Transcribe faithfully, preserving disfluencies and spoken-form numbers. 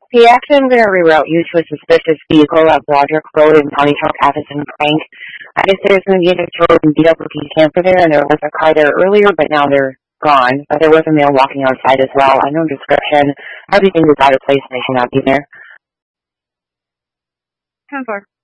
Hey, actually, I'm going to reroute you to a suspicious vehicle at Broderick Road in County Truck Addison Frank. I just there's going to be a tow and beat up with the camper there, and there was a car there earlier, but now they're gone. But there was a male walking outside as well. I know description. Everything is out of place, and they should not be there. ten four.